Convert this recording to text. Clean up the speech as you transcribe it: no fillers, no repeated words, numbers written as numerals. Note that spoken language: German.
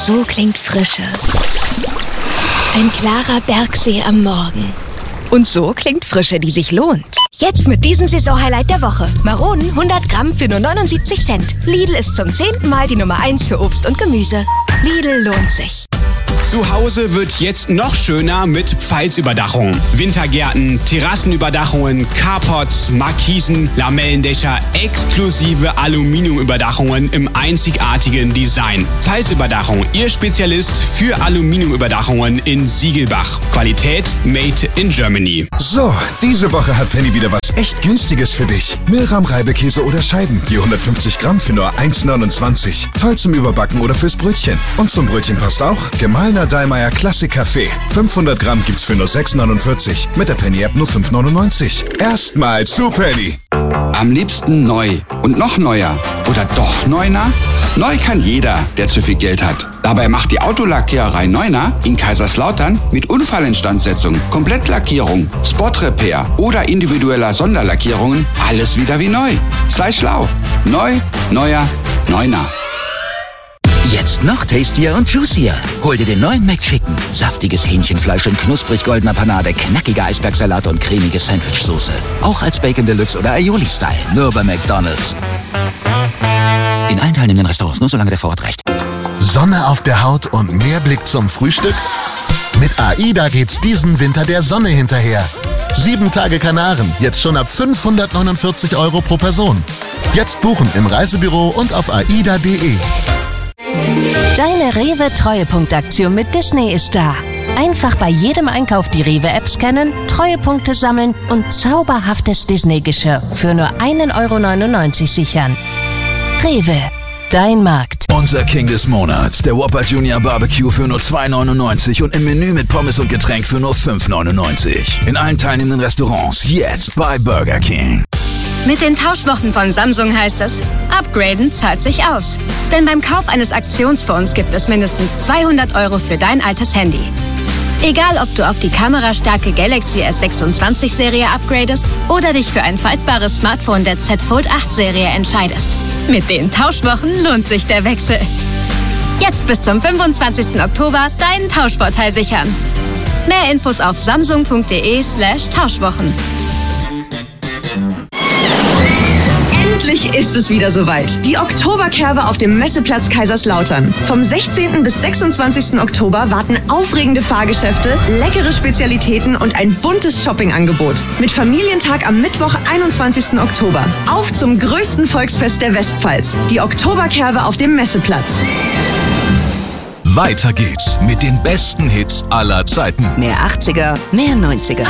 So klingt Frische. Ein klarer Bergsee am Morgen. Und so klingt Frische, die sich lohnt. Jetzt mit diesem Saisonhighlight der Woche. Maronen 100 Gramm für nur 79 Cent. Lidl ist zum 10. Mal die Nummer 1 für Obst und Gemüse. Lidl lohnt sich. Zu Hause wird jetzt noch schöner mit Pfalzüberdachung. Wintergärten, Terrassenüberdachungen, Carports, Markisen, Lamellendächer, exklusive Aluminiumüberdachungen im einzigartigen Design. Pfalzüberdachung, Ihr Spezialist für Aluminiumüberdachungen in Siegelbach. Qualität made in Germany. So, diese Woche hat Penny wieder was echt Günstiges für dich. Mehlrahm-Reibekäse oder Scheiben, je 150 Gramm für nur 1,29. Toll zum Überbacken oder fürs Brötchen. Und zum Brötchen passt auch gemahlener Dallmayr Klassik Kaffee. 500 Gramm gibt's für nur 6,49. Mit der Penny-App nur 5,99. Erstmal zu Penny. Am liebsten neu und noch neuer. Oder doch Neuner? Neu kann jeder, der zu viel Geld hat. Dabei macht die Autolackiererei Neuner in Kaiserslautern mit Unfallinstandsetzung, Komplettlackierung, Spot-Repair oder individueller Sonderlackierungen alles wieder wie neu. Sei schlau. Neu, neuer, Neuner. Jetzt noch tastier und juicier. Hol dir den neuen McChicken. Saftiges Hähnchenfleisch in knusprig goldener Panade, knackiger Eisbergsalat und cremige Sandwichsoße. Auch als Bacon Deluxe oder Aioli-Style. Nur bei McDonald's. In allen teilnehmenden Restaurants, nur solange der Vorrat reicht. Sonne auf der Haut und mehr Blick zum Frühstück? Mit AIDA geht's diesen Winter der Sonne hinterher. 7 Tage Kanaren, jetzt schon ab 549 € pro Person. Jetzt buchen im Reisebüro und auf aida.de. Deine Rewe-Treuepunktaktion mit Disney ist da. Einfach bei jedem Einkauf die Rewe-App scannen, Treuepunkte sammeln und zauberhaftes Disney-Geschirr für nur 1,99 € sichern. Rewe, dein Markt. Unser King des Monats, der Whopper Junior Barbecue für nur 2,99 € und im Menü mit Pommes und Getränk für nur 5,99 €. In allen teilnehmenden Restaurants jetzt bei Burger King. Mit den Tauschwochen von Samsung heißt es, upgraden zahlt sich aus. Denn beim Kauf eines Aktionsphones gibt es mindestens 200 € für dein altes Handy. Egal, ob du auf die kamerastarke Galaxy S26-Serie upgradest oder dich für ein faltbares Smartphone der Z Fold 8-Serie entscheidest. Mit den Tauschwochen lohnt sich der Wechsel. Jetzt bis zum 25. Oktober deinen Tauschvorteil sichern. Mehr Infos auf samsung.de/Tauschwochen. Endlich ist es wieder soweit. Die Oktoberkerbe auf dem Messeplatz Kaiserslautern. Vom 16. bis 26. Oktober warten aufregende Fahrgeschäfte, leckere Spezialitäten und ein buntes Shoppingangebot. Mit Familientag am Mittwoch, 21. Oktober. Auf zum größten Volksfest der Westpfalz. Die Oktoberkerbe auf dem Messeplatz. Weiter geht's mit den besten Hits aller Zeiten. Mehr 80er, mehr 90er.